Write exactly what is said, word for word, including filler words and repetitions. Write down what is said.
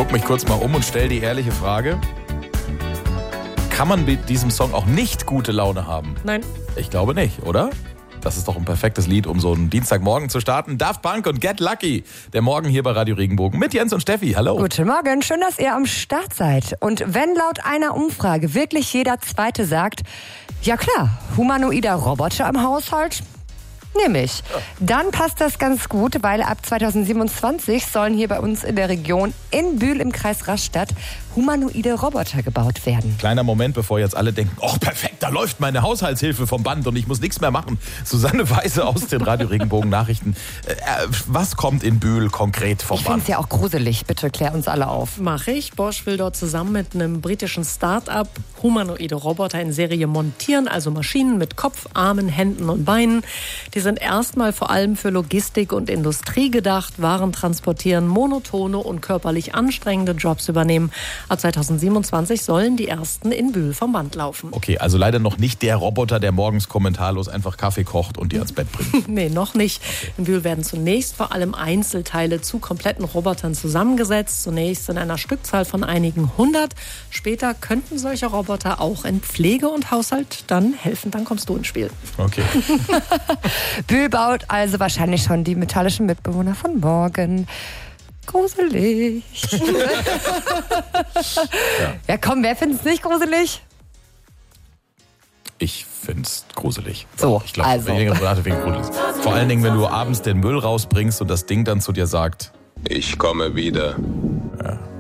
gucke mich kurz mal um und stelle die ehrliche Frage. Kann man mit diesem Song auch nicht gute Laune haben? Nein. Ich glaube nicht, oder? Das ist doch ein perfektes Lied, um so einen Dienstagmorgen zu starten. Daft Punk und Get Lucky. Der Morgen hier bei Radio Regenbogen mit Jens und Steffi. Hallo. Guten Morgen, schön, dass ihr am Start seid. Und wenn laut einer Umfrage wirklich jeder Zweite sagt, ja klar, humanoider Roboter im Haushalt, nehme ich. Dann passt das ganz gut, weil ab zwanzig siebenundzwanzig sollen hier bei uns in der Region in Bühl im Kreis Rastatt humanoide Roboter gebaut werden. Kleiner Moment, bevor jetzt alle denken, oh perfekt, da läuft meine Haushaltshilfe vom Band und ich muss nichts mehr machen. Susanne Weise aus den Radio Regenbogen Nachrichten. Äh, was kommt in Bühl konkret vom Ich Band? finde es ja auch gruselig. Bitte klär uns alle auf. Mach ich. Bosch will dort zusammen mit einem britischen Start-up humanoide Roboter in Serie montieren, also Maschinen mit Kopf, Armen, Händen und Beinen. Die sind erstmal vor allem für Logistik und Industrie gedacht, Waren transportieren, monotone und körperlich anstrengende Jobs übernehmen. Ab zwanzig siebenundzwanzig sollen die ersten in Bühl vom Band laufen. Okay, also leider noch nicht der Roboter, der morgens kommentarlos einfach Kaffee kocht und dir ans Bett bringt. Nee, noch nicht. In Bühl werden zunächst vor allem Einzelteile zu kompletten Robotern zusammengesetzt. Zunächst in einer Stückzahl von einigen hundert. Später könnten solche Roboter auch in Pflege und Haushalt dann helfen. Dann kommst du ins Spiel. Okay. Bühl baut also wahrscheinlich schon die metallischen Mitbewohner von morgen. Gruselig. ja. ja komm, wer findet es nicht gruselig? Ich find's gruselig. So, ich glaube, also. gruselig. Vor allen Dingen, wenn du abends den Müll rausbringst und das Ding dann zu dir sagt, ich komme wieder.